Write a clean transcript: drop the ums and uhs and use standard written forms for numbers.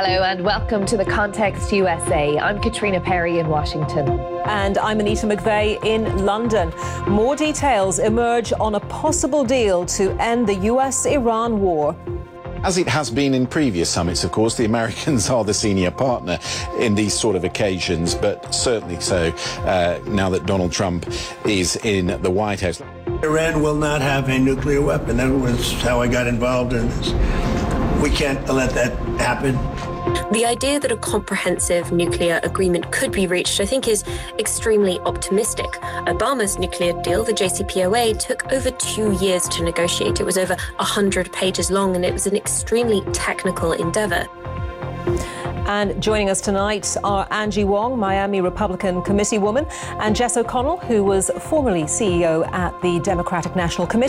Hello and welcome to The Context USA. I'm Katrina Perry in Washington. And I'm Anita McVeigh in London. More details emerge on a possible deal to end the US-Iran war. As it has been in previous summits, of course, the Americans are the senior partner in these sort of occasions, but certainly so now that Donald Trump is in the White House. Iran will not have a nuclear weapon. That was how I got involved in this. We can't let that happen. The idea that a comprehensive nuclear agreement could be reached, I think, is extremely optimistic. Obama's nuclear deal, the JCPOA, took over 2 years to negotiate. It was over 100 pages long, and it was an extremely technical endeavor. And joining us tonight are Angie Wong, Miami Republican committee woman, and Jess O'Connell, who was formerly CEO at the Democratic National Committee.